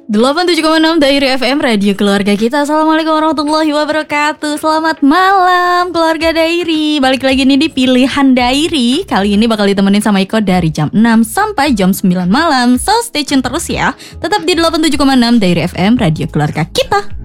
87,6 Dairi FM Radio Keluarga Kita. Assalamualaikum warahmatullahi wabarakatuh. Selamat malam keluarga Dairi. Balik lagi nih di Pilihan Dairi. Kali ini bakal ditemenin sama Iko dari jam 6 sampai jam 9 malam. So stay tune terus ya. Tetap di 87,6 Dairi FM Radio Keluarga Kita.